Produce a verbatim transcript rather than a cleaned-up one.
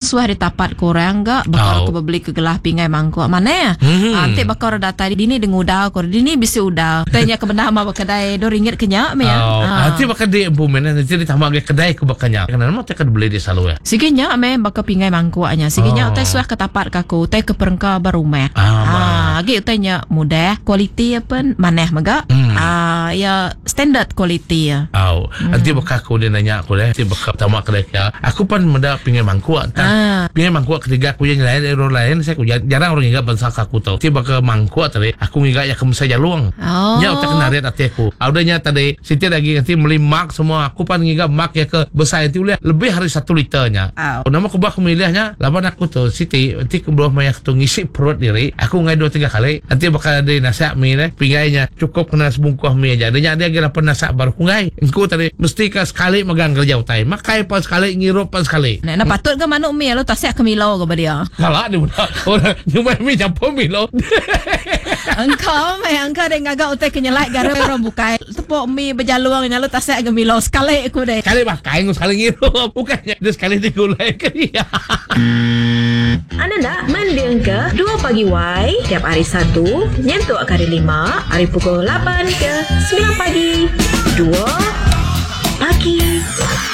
suah di tapat korang gak bakal oh. beli ke gelah pingai mangkuk mana ya hmm. nanti bakal data di dini dengudah kor dini bisa udah tanya ke benar mah kedai dua ringgit kenyak me ya oh. ah. nanti bakal di bumen nanti ditambah ke kedai ke bakanya karena mau tekan beli di selalu ya siginya me bakal pingai mangkuknya siginya oh. teh suah ke tapat kaku teh ke perengka baru me ah lagi tanya mudah kualiti apa maneh maga hmm. ah ya standard kualiti ya oh. hmm. nanti bakal aku dia nanya aku deh nanti bakal tamak kedai ya aku pan menda pingai mangkuk kan ah. pingai mangkuk ketiga aku yang lain orang lain saya aku jarang orang ingat bangsa aku tahu tiba ke mangkuk tadi aku ingat ya kamu saja luang oh. ya utak narik hati aku audanya tadi Siti lagi nanti beli mak semua aku pan ingat mak ya ke besar itu lebih hari satu liternya oh. nama aku bakal milihnya lawan aku tuh Siti nanti ke bawah mayak tuh ngisi perut diri aku ngai dua tiga kali nanti bakal ada nasihat mie nih pingainya cukup kena sebungkuh mie aja adanya dia kira penasihat baru ngai aku tadi mesti ke sekali megang kerja utai makai pas sekali ngirup pas sekali nah, nah patut ke manuk mie lo tasyak ke milo ke dia salah dia orang cuma mie campur milo engkau meh engkau deh ngagak utai kenyelai gara orang bukai tepuk mie berjaluang nyalo tasyak ke milo sekali aku deh sekali pakai sekali ngirup bukannya dia sekali digulai ke dia anda nak mendeng ke dua pagi Y tiap hari Sabtu nyentuk kali lima hari pukul lapan ke sembilan pagi dua pagi